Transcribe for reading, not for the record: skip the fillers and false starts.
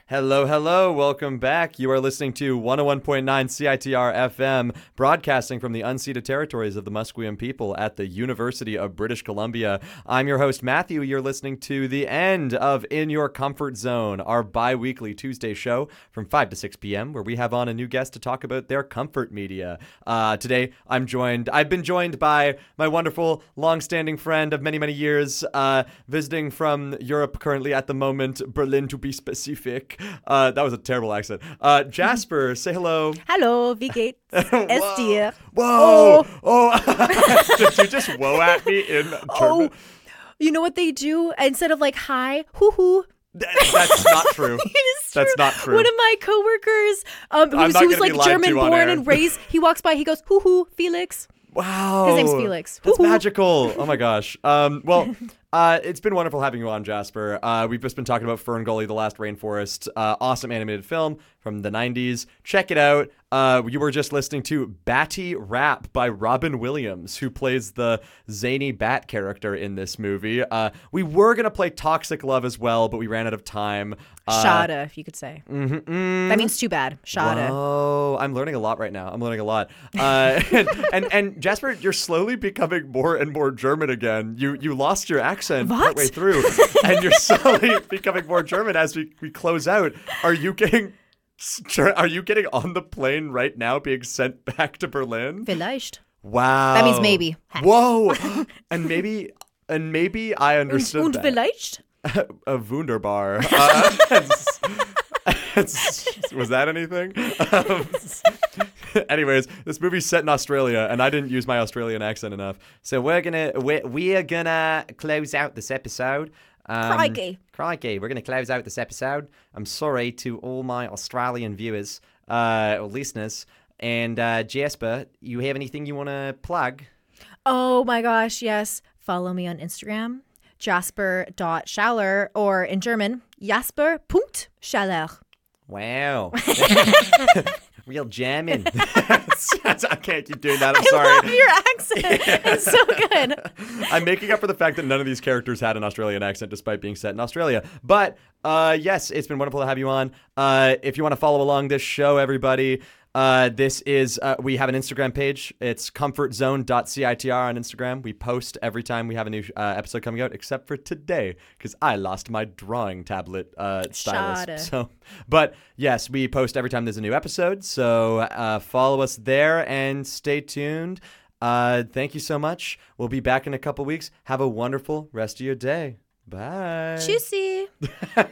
Hello, hello. Welcome back. You are listening to 101.9 CITR FM, broadcasting from the unceded territories of the Musqueam people at the University of British Columbia. I'm your host, Matthew. You're listening to the end of In Your Comfort Zone, our bi-weekly Tuesday show from 5 to 6 p.m., where we have on a new guest to talk about their comfort media. Today, I've been joined by my wonderful, long-standing friend of many, many years, visiting from Europe currently at the moment, Berlin to be specific. That was a terrible accent. Jasper, say hello. Hallo, wie geht's es dir? Whoa! Oh! Did you just whoa at me in German? Oh, you know what they do? Instead of like hi, hoo-hoo. That's not true. It is true. That's not true. One of my coworkers, who was like German born and raised, he walks by, he goes, hoo-hoo, Felix. Wow. His name's Felix. That's Hoo-hoo. magical. Oh my gosh. It's been wonderful having you on, Jasper. We've just been talking about Fern Gully, The Last Rainforest. Awesome animated film from the 90s. Check it out. You were just listening to Batty Rap by Robin Williams, who plays the zany bat character in this movie. We were going to play Toxic Love as well, but we ran out of time. Shada, if you could say. That means too bad. Shada. Oh, I'm learning a lot right now. I'm learning a lot. And Jasper, you're slowly becoming more and more German again. You lost your accent partway through, and you're slowly becoming more German as we close out. Are you getting on the plane right now, being sent back to Berlin? Vielleicht. Wow. That means maybe. Whoa. and maybe I understood Und that. vielleicht? A wunderbar. Was that anything? Anyways, this movie's set in Australia, and I didn't use my Australian accent enough. So we're gonna close out this episode. Crikey. We're gonna close out this episode. I'm sorry to all my Australian viewers or listeners. And Jasper, you have anything you want to plug? Oh my gosh, yes. Follow me on Instagram, jasper.schaller, or in German, jasper.schaller. Wow. Real jamming. I can't keep doing that. I'm sorry. I love your accent. It's so good. I'm making up for the fact that none of these characters had an Australian accent despite being set in Australia. But yes, it's been wonderful to have you on. If you want to follow along this show, everybody, this is, we have an Instagram page. It's comfortzone.citr on Instagram. We post every time we have a new episode coming out, except for today, because I lost my drawing tablet stylus. So, but yes, we post every time there's a new episode. So follow us there and stay tuned. Thank you so much. We'll be back in a couple weeks. Have a wonderful rest of your day. Bye. Tschüssi.